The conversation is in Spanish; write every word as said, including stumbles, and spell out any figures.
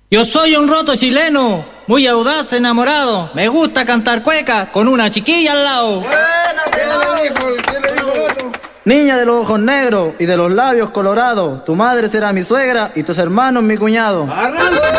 Yo soy un roto chileno, muy audaz, enamorado. Me gusta cantar cueca con una chiquilla al lado. Buena, ¿qué le dijo? ¿Qué le dijo el otro? Niña de los ojos negros y de los labios colorados, tu madre será mi suegra y tus hermanos mi cuñado. ¡Arranca!